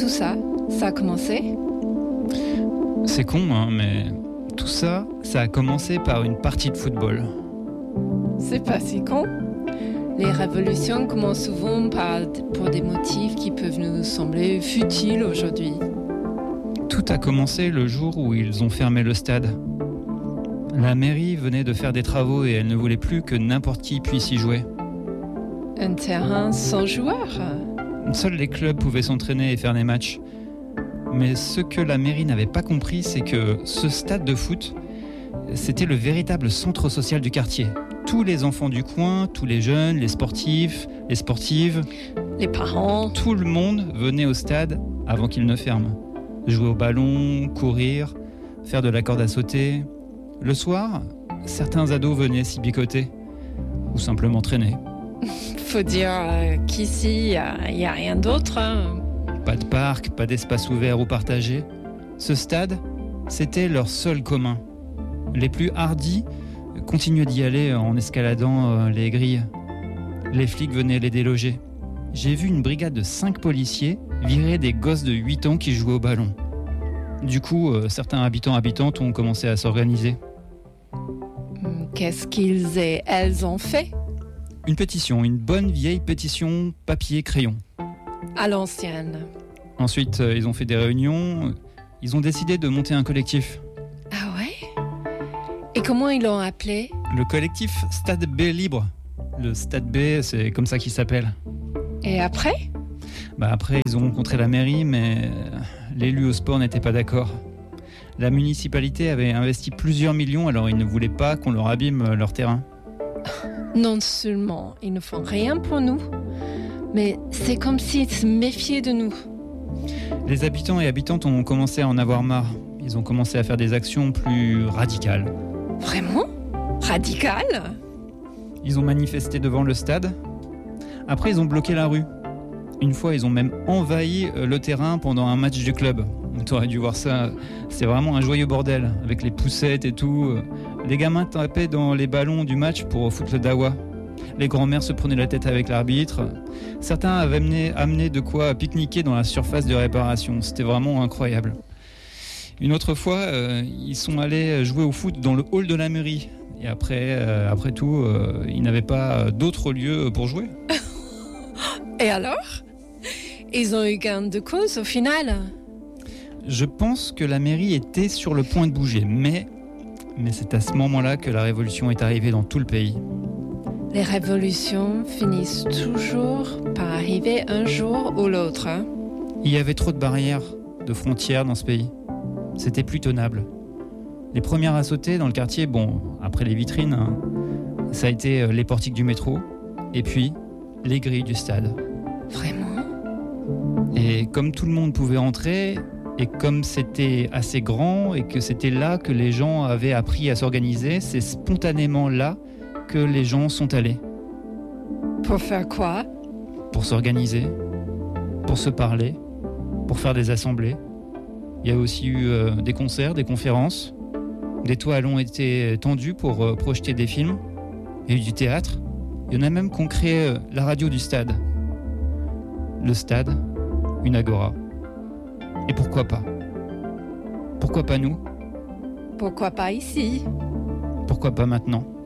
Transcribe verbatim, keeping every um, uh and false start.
tout ça, ça a commencé? C'est con, hein, mais tout ça, ça a commencé par une partie de football. C'est pas si con. Les révolutions commencent souvent par, pour des motifs qui peuvent nous sembler futiles aujourd'hui. Tout a commencé le jour où ils ont fermé le stade. La mairie venait de faire des travaux et elle ne voulait plus que n'importe qui puisse y jouer. Un terrain sans joueurs? Seuls les clubs pouvaient s'entraîner et faire des matchs. Mais ce que la mairie n'avait pas compris, c'est que ce stade de foot, c'était le véritable centre social du quartier. Tous les enfants du coin, tous les jeunes, les sportifs, les sportives, les parents, tout le monde venait au stade avant qu'il ne ferme. Jouer au ballon, courir, faire de la corde à sauter. Le soir, certains ados venaient s'y bicoter ou simplement traîner. Faut dire euh, qu'ici, il n'y a, a rien d'autre. Hein. Pas de parc, pas d'espace ouvert ou partagé. Ce stade, c'était leur seul commun. Les plus hardis continuaient d'y aller en escaladant euh, les grilles. Les flics venaient les déloger. J'ai vu une brigade de cinq policiers virer des gosses de huit ans qui jouaient au ballon. Du coup, euh, certains habitants habitantes ont commencé à s'organiser. Qu'est-ce qu'ils et elles ont fait? Une pétition, une bonne vieille pétition papier-crayon. À l'ancienne. Ensuite, euh, ils ont fait des réunions. Ils ont décidé de monter un collectif. Ah ouais? Et comment ils l'ont appelé? Le collectif Stade B Libre. Le Stade B, c'est comme ça qu'il s'appelle. Et après? Bah après, ils ont rencontré la mairie, mais l'élu au sport n'était pas d'accord. La municipalité avait investi plusieurs millions, alors ils ne voulaient pas qu'on leur abîme leur terrain. Non seulement ils ne font rien pour nous, mais c'est comme s'ils se méfiaient de nous. Les habitants et habitantes ont commencé à en avoir marre. Ils ont commencé à faire des actions plus radicales. Vraiment? Radicales? Ils ont manifesté devant le stade. Après, ils ont bloqué la rue. Une fois, ils ont même envahi le terrain pendant un match du club. Tu aurais dû voir ça. C'est vraiment un joyeux bordel, avec les poussettes et tout. Les gamins tapaient dans les ballons du match pour foutre le dawa. Les grands-mères se prenaient la tête avec l'arbitre. Certains avaient amené, amené de quoi pique-niquer dans la surface de réparation. C'était vraiment incroyable. Une autre fois, euh, ils sont allés jouer au foot dans le hall de la mairie. Et après, euh, après tout, euh, ils n'avaient pas d'autre lieu pour jouer. Et alors? Ils ont eu gain de cause au final? Je pense que la mairie était sur le point de bouger, mais, mais c'est à ce moment-là que la révolution est arrivée dans tout le pays. Les révolutions finissent toujours par arriver un jour ou l'autre. Hein? Il y avait trop de barrières, de frontières dans ce pays. C'était plus tenable. Les premières à sauter dans le quartier, bon, après les vitrines, hein, ça a été les portiques du métro, et puis les grilles du stade. Vraiment? Et comme tout le monde pouvait entrer, et comme c'était assez grand, et que c'était là que les gens avaient appris à s'organiser, c'est spontanément là que les gens sont allés. Pour faire quoi? Pour s'organiser, pour se parler, pour faire des assemblées. Il y a aussi eu euh, des concerts, des conférences. Des toiles ont été tendues pour euh, projeter des films. Il y a eu du théâtre. Il y en a même qui ont créé euh, la radio du stade. Le stade, une agora. Et pourquoi pas? Pourquoi pas nous? Pourquoi pas ici? Pourquoi pas maintenant?